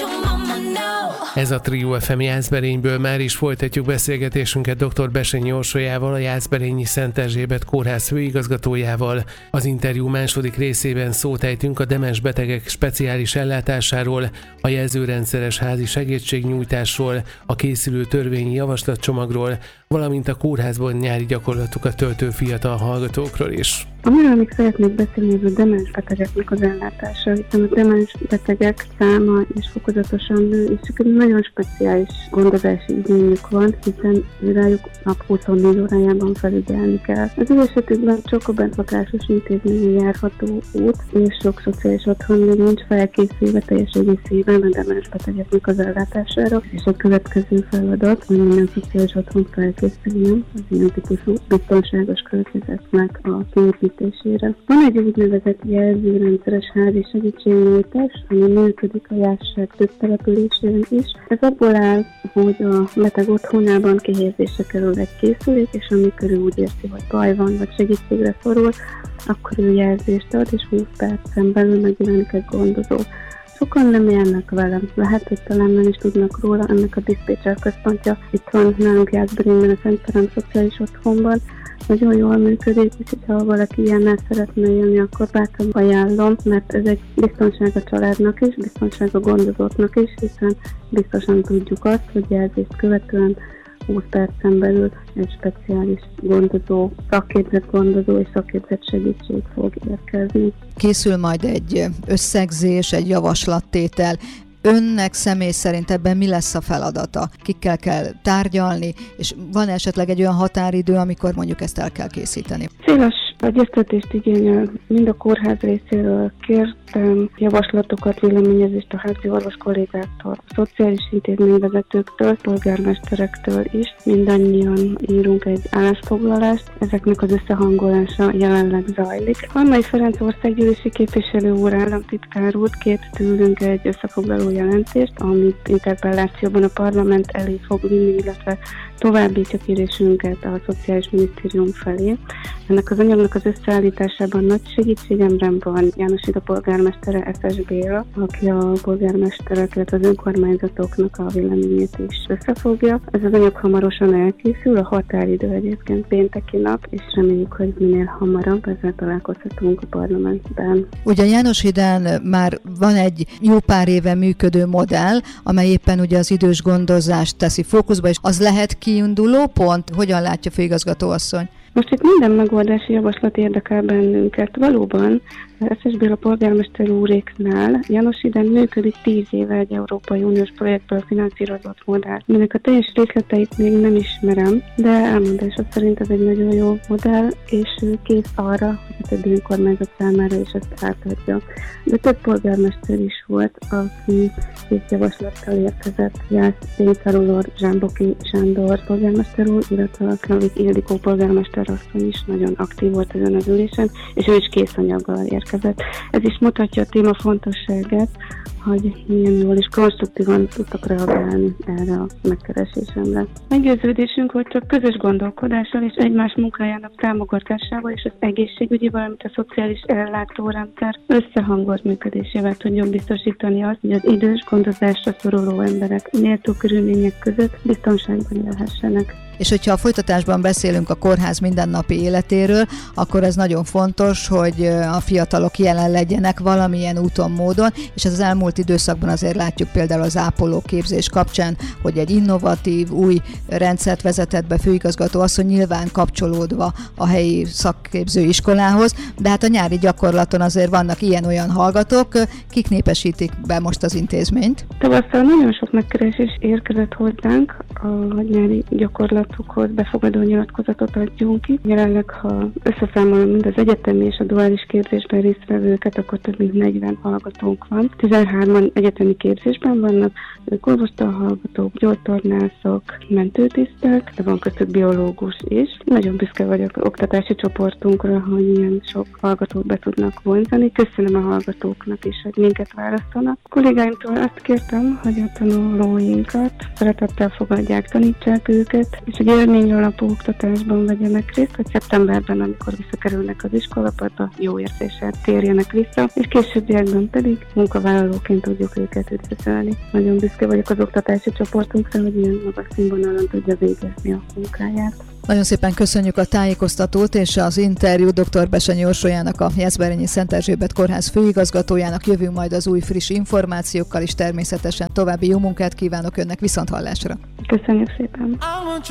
Ez a Trio FM Jászberényből, már is folytatjuk beszélgetésünket dr. Bessenyi Orsolyával, a Jászberényi Szent Erzsébet kórház főigazgatójával. Az interjú második részében szót ejtünk a demens betegek speciális ellátásáról, a jelzőrendszeres házi segítségnyújtásról, a készülő törvényi javaslatcsomagról, valamint a kórházban nyári gyakorlatokat töltő fiatal hallgatókról is. Amiről még szeretnék beszélni, ez a demens betegeknek az ellátása, hiszen a demens betegek száma is fokozatosan nő, és nagyon speciális gondozási igényük van, hiszen rájuk nap 24 órájában felügyelni kell. Az ő esetükben csak a bentlakásos intézményen járható út, és sok szociális otthon még nincs felkészülve teljes egészében a demens betegeknek az ellátására, és a következő feladat, hogy minden szociális otthon felkészüljön az ilyen típusú biztonságos környezetnek a kiépítésére. Van egy úgynevezett jelzőrendszeres házi segítségnyújtás, ami működik a Jászság több településén is. Ez abból áll, hogy a beteg otthonában kihelyezésre kerül egy készülék, és amikor ő úgy érzi, hogy baj van, vagy segítségre szorul, akkor ő jelzést ad, és 20 percen belül megjelenik egy gondozó. Sokan nem élnek velem. Lehet, hogy talán nem is tudnak róla, ennek a diszpécser központja itt van nálunk Jászberényben, a Szent Ferenc Szociális Otthonban. Nagyon jól működik, és ha valaki ilyennel szeretne élni, akkor bátran ajánlom, mert ez egy biztonság a családnak is, biztonság a gondozóknak is, hiszen biztosan tudjuk azt, hogy jelzést követően 20 percen belül egy speciális gondozó, szakképzett gondozó és szakképzett segítség fog érkezni. Készül majd egy összegzés, egy javaslattétel. Önnek személy szerint ebben mi lesz a feladata? Kikkel kell tárgyalni, és van esetleg egy olyan határidő, amikor mondjuk ezt el kell készíteni? Széles egyeztetést igényel mind a kórház részéről. Kértem javaslatokat, véleményezést a házi orvos kollégáktól, a szociális intézményvezetőktől, polgármesterektől is. Mindannyian írunk egy állásfoglalást, ezeknek az összehangolása jelenleg zajlik. Halmai Ferenc országgyűlési képviselő úr, államtitkár úr kért tőlünk egy összefoglaló jelentést, amit interpellációban a parlament elé fog vinni, illetve továbbítja kérésünket a Szociális Minisztérium felé. Ennek az anyagnak az összeállításában nagy segítségemre van János Ida polgármestere, Eszes Béla, aki a polgármesterek, illetve az önkormányzatoknak a véleményét is összefogja. Ez az anyag hamarosan elkészül, a határidő egyébként pénteki nap, és reméljük, hogy minél hamarabb ezzel találkozhatunk a parlamentben. Ugye János Hidán már van egy jó pár éve működő modell, amely éppen ugye az idős gondozást teszi fókuszba, és az lehet kiinduló pont? Hogyan látja főigazgató asszony? Most itt minden megoldási javaslat érdekel bennünket. Valóban Eszes Béla polgármester úréknál János Hidán működik 10 éve egy Európai Uniós projektből finanszírozott modell. Ennek a teljes részleteit még nem ismerem, de elmondása szerint ez egy nagyon jó modell, és kész arra, hogy a többi önkormányzat számára is ezt átadja. De több polgármester is volt, aki két javaslattal érkezett. Jász Pénzarulor, Zsámboki Sándor polgármester úr, illetve a Kravik Ildikó polgármester asszony is nagyon aktív volt ezen az ülésen, és ő is kész anyaggal érkezett. Ez is mutatja a téma fontosságát, hogy milyen jól és konstruktívan tudtak reagálni erre a megkeresésemre. Meggyőződésünk, hogy csak közös gondolkodással és egymás munkájának támogatásával és az egészségügyi, valamint a szociális ellátórendszer összehangolt működésével tudjuk biztosítani azt, hogy az idős gondozásra szoruló emberek méltó körülmények között biztonságban élhessenek. És hogyha a folytatásban beszélünk a kórház mindennapi életéről, akkor ez nagyon fontos, hogy a fiatalok jelen legyenek valamilyen úton, módon, és ez az elmúlt időszakban azért látjuk például az ápolóképzés kapcsán, hogy egy innovatív, új rendszert vezetett be főigazgató asszony, nyilván kapcsolódva a helyi szakképző iskolához, de hát a nyári gyakorlaton azért vannak ilyen-olyan hallgatók, kik népesítik be most az intézményt? Tavasszal nagyon sok megkeresés érkezett hozzánk a nyári gyakorlatokhoz, befogadó nyilatkozatot adjunk ki. Jelenleg, ha összeszámolom mind az egyetemi és a duális képzésben résztvevőket, akkor több mint 40 hallgatónk van. 13-an egyetemi képzésben vannak, orvostanhallgatók, gyógytornászok, mentőtisztek, de van köztük biológus is. Nagyon büszke vagyok oktatási csoportunkra, hogy ilyen sok hallgatót be tudnak vonzani. Köszönöm a hallgatóknak is, hogy minket választanak. A kollégáimtól azt kértem, hogy a tanulóinkat szeretettel fogadják, tanítsák őket, és egy élmény alapú oktatásban vegyenek részt, hogy szeptemberben, amikor visszakerülnek az iskolapadba, jó érzéssel térjenek vissza, és későbbiekben pedig munkavállalók családként tudjuk őket üdvözölni. Nagyon büszke vagyok az oktatási csoportunkra, hogy ilyen magas színvonalon tudja végezni a munkáját. Nagyon szépen köszönjük a tájékoztatót és az interjút dr. Bessenyi Orsolyának, a Jászberényi Szent Erzsébet Kórház főigazgatójának. Jövünk majd az új friss információkkal, és természetesen további jó munkát kívánok önnek, viszonthallásra. Köszönjük szépen!